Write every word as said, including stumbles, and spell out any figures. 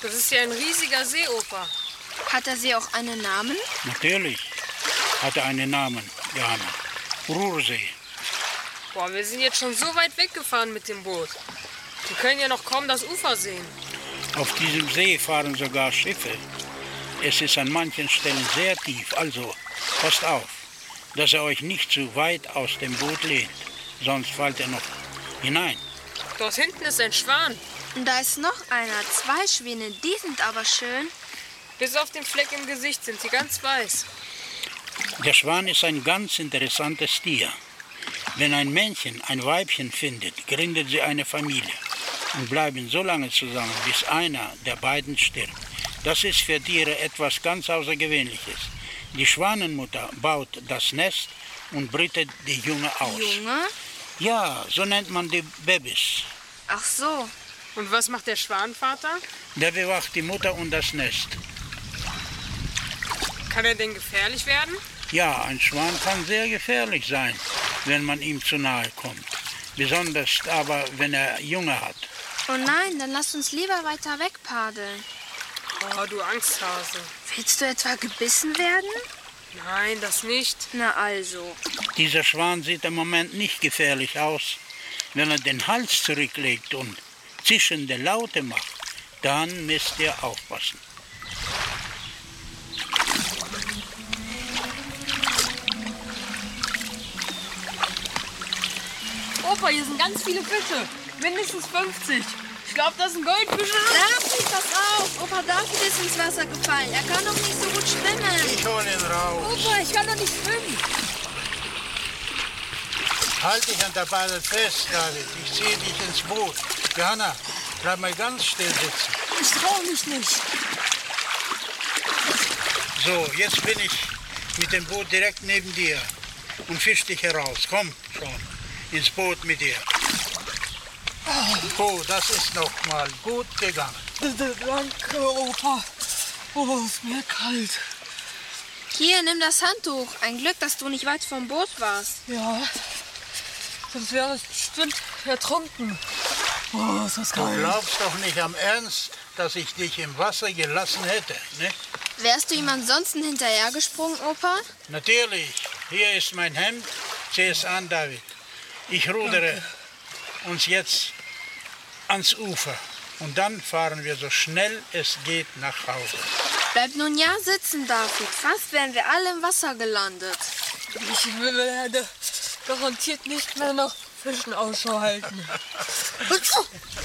Das ist ja ein riesiger See, Opa. Hat der See auch einen Namen? Natürlich hat er einen Namen, Johanna. Ruhrsee. Boah, wir sind jetzt schon so weit weggefahren mit dem Boot. Wir können ja noch kaum das Ufer sehen. Auf diesem See fahren sogar Schiffe. Es ist an manchen Stellen sehr tief, also passt auf, dass ihr euch nicht zu weit aus dem Boot lehnt. Sonst fallt ihr noch hinein. Dort hinten ist ein Schwan. Und da ist noch einer. Zwei Schwäne, die sind aber schön. Bis auf den Fleck im Gesicht sind sie ganz weiß. Der Schwan ist ein ganz interessantes Tier. Wenn ein Männchen ein Weibchen findet, gründet sie eine Familie und bleiben so lange zusammen, bis einer der beiden stirbt. Das ist für Tiere etwas ganz Außergewöhnliches. Die Schwanenmutter baut das Nest und brütet die Junge aus. Junge? Ja, so nennt man die Babys. Ach so. Und was macht der Schwanenvater? Der bewacht die Mutter und das Nest. Kann er denn gefährlich werden? Ja, ein Schwan kann sehr gefährlich sein, wenn man ihm zu nahe kommt. Besonders aber, wenn er Junge hat. Oh nein, dann lass uns lieber weiter weg paddeln. Oh, du Angsthase. Willst du etwa gebissen werden? Nein, das nicht. Na also. Dieser Schwan sieht im Moment nicht gefährlich aus. Wenn er den Hals zurücklegt und zischende Laute macht, dann müsst ihr aufpassen. Opa, hier sind ganz viele Fische. Mindestens fünfzig. Ich glaube, das sind Goldfische. David, pass auf. Opa David ist ins Wasser gefallen. Er kann doch nicht so gut schwimmen. Ich hol ihn raus. Opa, ich kann doch nicht schwimmen. Halt dich an der Beine fest, David. Ich ziehe dich ins Boot. Johanna, bleib mal ganz still sitzen. Ich traue mich nicht. So, jetzt bin ich mit dem Boot direkt neben dir und fisch dich heraus. Komm schon, ins Boot mit dir. Oh, das ist noch mal gut gegangen. Danke, Opa. Oh, ist mir kalt. Hier, nimm das Handtuch. Ein Glück, dass du nicht weit vom Boot warst. Ja, sonst wäre ich bestimmt ertrunken. Oh, ist das Du kalt. glaubst doch nicht am Ernst, dass ich dich im Wasser gelassen hätte, ne? Wärst du ihm ansonsten hinterhergesprungen, Opa? Natürlich. Hier ist mein Hemd. Zieh es an, David. Ich rudere uns jetzt ans Ufer. Und dann fahren wir so schnell es geht nach Hause. Bleib nun ja sitzen, David. Fast wären wir alle im Wasser gelandet. Ich werde garantiert nicht mehr nach Fischen Ausschau halten.